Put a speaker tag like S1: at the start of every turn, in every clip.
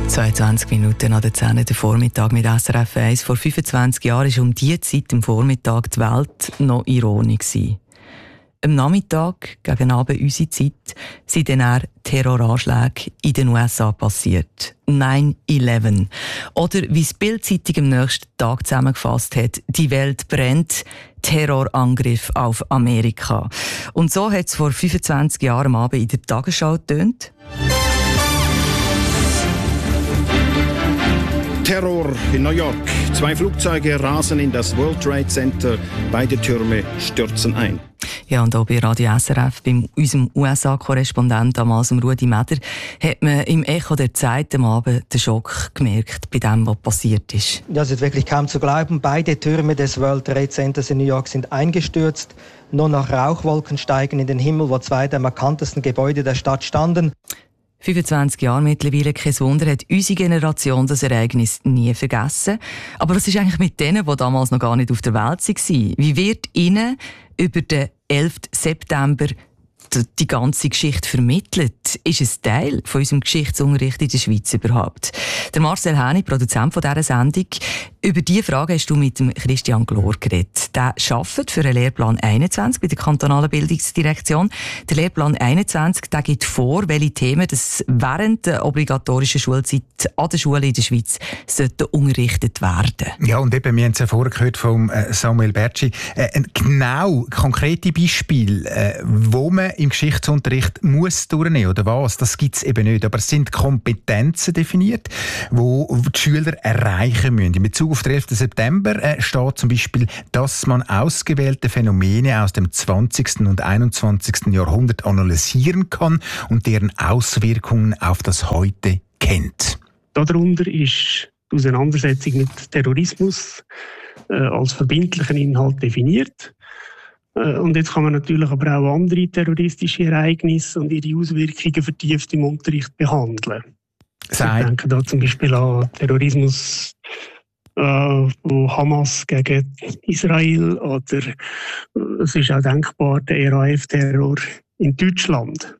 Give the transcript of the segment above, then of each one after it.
S1: 22 Minuten an der 10. der Vormittag mit SRF 1. Vor 25 Jahren war um diese Zeit am Vormittag die Welt noch in Ordnung. Am Nachmittag, gegen Abend unsere Zeit, sind dann Terroranschläge in den USA passiert. 9/11. Oder wie es Bild-Zeitung am nächsten Tag zusammengefasst hat, die Welt brennt, Terrorangriff auf Amerika. Und so hat es vor 25 Jahren am Abend in der Tagesschau getönt.
S2: Terror in New York. 2 Flugzeuge rasen in das World Trade Center. Beide Türme stürzen ein.
S1: Ja, und auch bei Radio SRF, bei unserem USA-Korrespondent damals, Rudi Meder, hat man im Echo der Zeit am Abend den Schock gemerkt bei dem, was passiert ist.
S3: Ja, es ist wirklich kaum zu glauben. Beide Türme des World Trade Centers in New York sind eingestürzt. Nur noch Rauchwolken steigen in den Himmel, wo 2 der markantesten Gebäude der Stadt standen.
S1: 25 Jahre mittlerweile, kein Wunder, hat unsere Generation das Ereignis nie vergessen. Aber was ist eigentlich mit denen, die damals noch gar nicht auf der Welt waren? Wie wird ihnen über den 11. September die ganze Geschichte vermittelt? Ist es Teil von unserem Geschichtsunterricht in der Schweiz überhaupt? Der Marcel Häni, Produzent von dieser Sendung, über diese Frage hast du mit dem Christian Glor geredet. Der arbeitet für den Lehrplan 21 bei der kantonalen Bildungsdirektion. Der Lehrplan 21 der gibt vor, welche Themen das während der obligatorischen Schulzeit an der Schule in der Schweiz sollten unterrichtet werden.
S4: Ja, und eben, wir haben es ja vorher gehört von Samuel Bertschi. Genau, konkrete Beispiele, wo man im Geschichtsunterricht muss durchnehmen oder was, das gibt es eben nicht. Aber es sind Kompetenzen definiert, die die Schüler erreichen müssen. In Bezug auf den 11. September steht zum Beispiel, dass man ausgewählte Phänomene aus dem 20. und 21. Jahrhundert analysieren kann und deren Auswirkungen auf das Heute kennt.
S5: Darunter ist die Auseinandersetzung mit Terrorismus als verbindlichen Inhalt definiert. Und jetzt kann man natürlich aber auch andere terroristische Ereignisse und ihre Auswirkungen vertieft im Unterricht behandeln. Ich denke da zum Beispiel an Terrorismus, wo Hamas gegen Israel, oder es ist auch denkbar der RAF-Terror in Deutschland.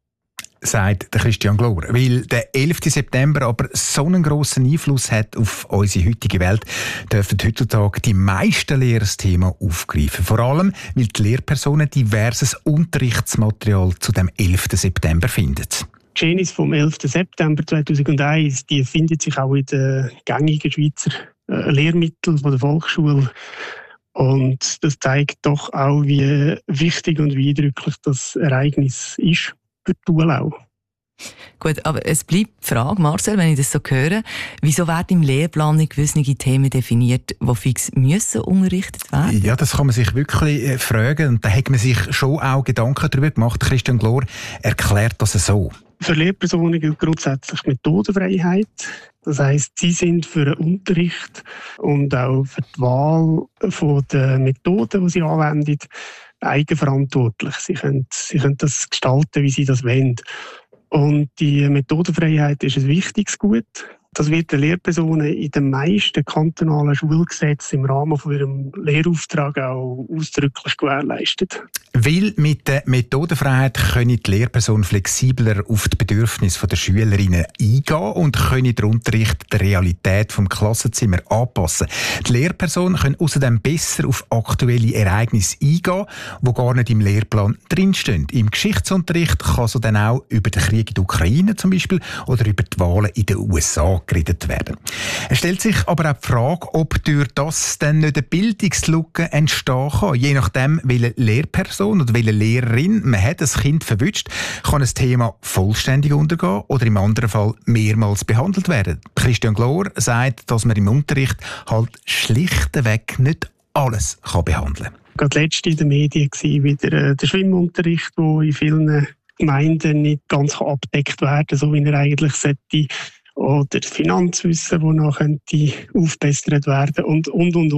S4: Sagt der Christian Glor. Weil der 11. September aber so einen grossen Einfluss hat auf unsere heutige Welt, dürfen heutzutage die meisten Lehrer das Thema aufgreifen. Vor allem, weil die Lehrpersonen diverses Unterrichtsmaterial zu dem 11. September finden.
S5: Die Geschehnisse vom 11. September 2001, die findet sich auch in den gängigen Schweizer Lehrmitteln von der Volksschule. Und das zeigt doch auch, wie wichtig und wie eindrücklich das Ereignis ist für die Schule auch.
S1: Gut, aber es bleibt die Frage, Marcel, wenn ich das so höre, wieso werden im Lehrplan nicht gewisse Themen definiert, die fix müssen unterrichtet werden?
S4: Ja, das kann man sich wirklich fragen. Und da hat man sich schon auch Gedanken darüber gemacht. Christian Glor erklärt das so.
S5: Für Lehrpersonen gilt grundsätzlich Methodenfreiheit. Das heisst, sie sind für den Unterricht und auch für die Wahl der Methoden, die sie anwenden, eigenverantwortlich. Sie können das gestalten, wie sie das wollen. Und die Methodenfreiheit ist ein wichtiges Gut. Das wird den Lehrpersonen in den meisten kantonalen Schulgesetzen im Rahmen von ihrem Lehrauftrag auch ausdrücklich gewährleistet.
S4: Weil mit der Methodenfreiheit können die Lehrpersonen flexibler auf die Bedürfnisse der Schülerinnen eingehen und können den Unterricht der Realität vom Klassenzimmer anpassen. Die Lehrpersonen können außerdem besser auf aktuelle Ereignisse eingehen, die gar nicht im Lehrplan drinstehen. Im Geschichtsunterricht kann so dann auch über den Krieg in der Ukraine zum Beispiel oder über die Wahlen in den USA geredet werden. Es stellt sich aber auch die Frage, ob durch das dann nicht eine Bildungslücke entstehen kann. Je nachdem, welche Lehrperson oder welche Lehrerin man hat, das Kind verwünscht, kann ein Thema vollständig untergehen oder im anderen Fall mehrmals behandelt werden. Christian Glor sagt, dass man im Unterricht halt schlichtweg nicht alles behandeln kann.
S5: Gerade letztens in den Medien war wieder der Schwimmunterricht, der in vielen Gemeinden nicht ganz abgedeckt werden kann, so wie er eigentlich sollte. Oder das Finanzwissen, das noch aufgebessert werden und.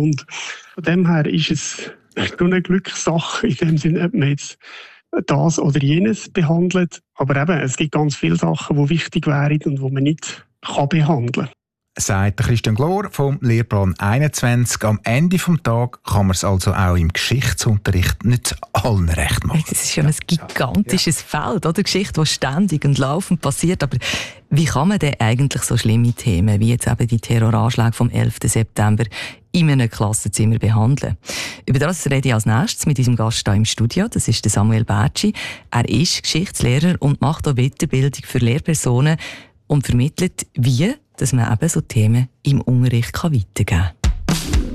S5: Von dem her ist es eine Glückssache, in dem Sinne, ob man jetzt das oder jenes behandelt. Aber eben, es gibt ganz viele Sachen, die wichtig wären und die man nicht behandeln kann.
S4: Sagt Christian Glor vom Lehrplan 21. Am Ende des Tages kann man es also auch im Geschichtsunterricht nicht allen recht machen.
S1: Das ist schon ein gigantisches Feld, oder? Geschichte, die ständig und laufend passiert. Aber Wie kann man denn eigentlich so schlimme Themen, wie jetzt eben die Terroranschläge vom 11. September, in einem Klassenzimmer behandeln? Über das rede ich als nächstes mit unserem Gast hier im Studio. Das ist der Samuel Bertschi. Er ist Geschichtslehrer und macht auch Weiterbildung für Lehrpersonen und vermittelt, wie dass man eben so Themen im Unterricht weitergeben kann.